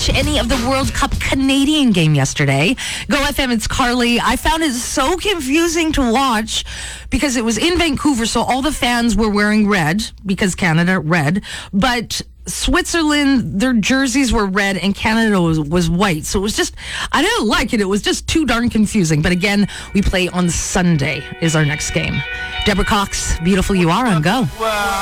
watch any of the World Cup Canadian game yesterday. Go FM, it's Carly. I found it so confusing to watch because it was in Vancouver, so all the fans were wearing red because Canada red, but Switzerland, their jerseys were red and Canada was white. So it was just, I didn't like it. It was just too darn confusing. But again, we play on Sunday is our next game. Deborah Cox, beautiful you are on Go.